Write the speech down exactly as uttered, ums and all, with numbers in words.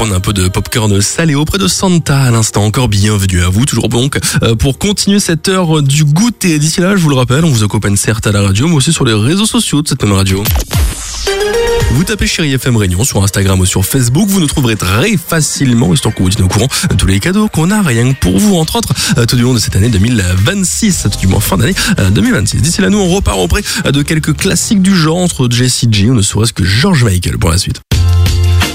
prendre un peu de popcorn salé auprès de Santa à l'instant. Encore bienvenue à vous, toujours donc euh, pour continuer cette heure du goûter. D'ici là, je vous le rappelle, on vous accompagne certes à la radio, mais aussi sur les réseaux sociaux de cette même radio. Vous tapez Chérie F M Réunion sur Instagram ou sur Facebook, vous nous trouverez très facilement, histoire qu'on vous tienne au courant de tous les cadeaux qu'on a rien que pour vous, entre autres, tout du long de cette année deux mille vingt-six, tout du moins fin d'année deux mille vingt-six. D'ici là, nous on repart auprès de quelques classiques du genre entre Jessie J ou ne serait-ce que George Michael pour la suite.